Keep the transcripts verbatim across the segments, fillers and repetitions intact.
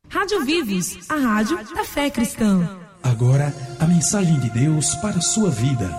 Rádio Vivos, a rádio da fé cristã. Agora, a mensagem de Deus para a sua vida.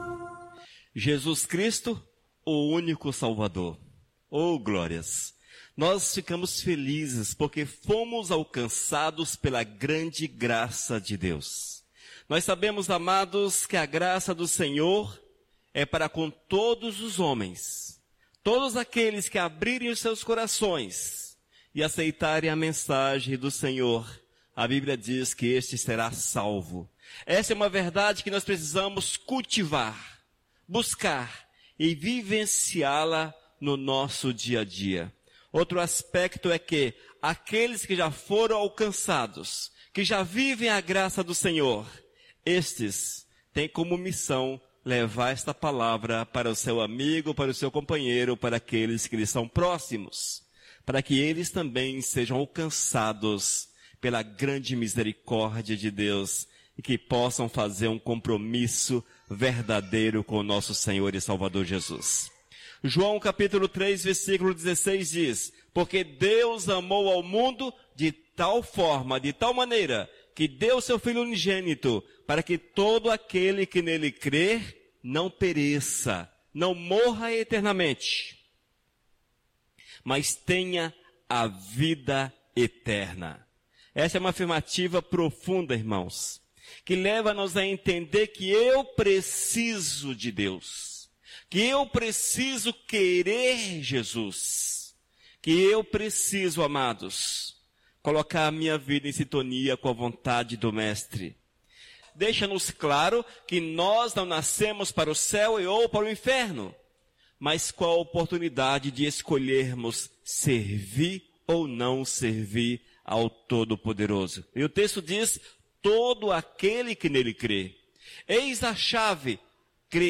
Jesus Cristo, o único Salvador. Oh, glórias! Nós ficamos felizes porque fomos alcançados pela grande graça de Deus. Nós sabemos, amados, que a graça do Senhor é para com todos os homens. Todos aqueles que abrirem os seus corações e aceitarem a mensagem do Senhor, a Bíblia diz que este será salvo. Essa é uma verdade que nós precisamos cultivar, buscar e vivenciá-la no nosso dia a dia. Outro aspecto é que aqueles que já foram alcançados, que já vivem a graça do Senhor, estes têm como missão levar esta palavra para o seu amigo, para o seu companheiro, para aqueles que lhes são próximos, para que eles também sejam alcançados pela grande misericórdia de Deus e que possam fazer um compromisso verdadeiro com o nosso Senhor e Salvador Jesus. João capítulo três, versículo dezesseis diz: porque Deus amou ao mundo de tal forma, de tal maneira, que deu seu Filho unigênito, para que todo aquele que nele crer não pereça, não morra eternamente, mas tenha a vida eterna. Essa é uma afirmativa profunda, irmãos, que leva-nos a entender que eu preciso de Deus, que eu preciso querer Jesus, que eu preciso, amados, colocar a minha vida em sintonia com a vontade do Mestre. Deixa-nos claro que nós não nascemos para o céu ou para o inferno, mas com a oportunidade de escolhermos servir ou não servir ao Todo-Poderoso. E o texto diz: todo aquele que nele crê. Eis a chave